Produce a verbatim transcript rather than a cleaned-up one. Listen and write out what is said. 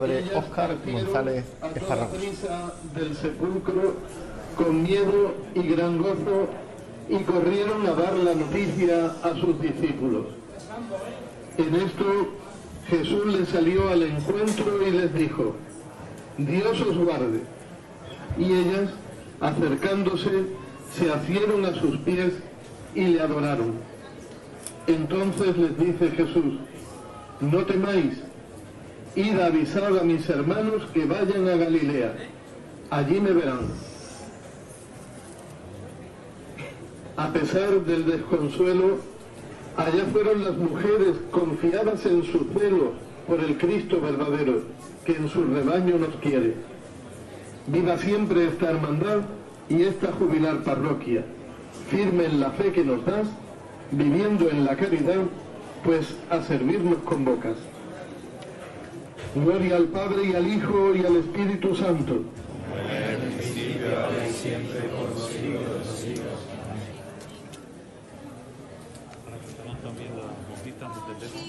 Óscar González Esparrago. Prisa del sepulcro con miedo y gran gozo, y corrieron a dar la noticia a sus discípulos. En esto Jesús les salió al encuentro y les dijo: Dios os guarde. Y ellas, acercándose, se asieron a sus pies y le adoraron. Entonces les dice Jesús: no temáis, id a avisar a mis hermanos que vayan a Galilea, allí me verán. A pesar del desconsuelo, allá fueron las mujeres confiadas en su celo por el Cristo verdadero, que en su rebaño nos quiere. Viva siempre esta hermandad y esta jubilar parroquia, firme en la fe que nos das, viviendo en la caridad, pues a servirnos convocas. Gloria al Padre y al Hijo y al Espíritu Santo. En el principio, ahora y siempre, por los siglos de los siglos. Amén. Ahora que estamos también las boquitas de Tetero.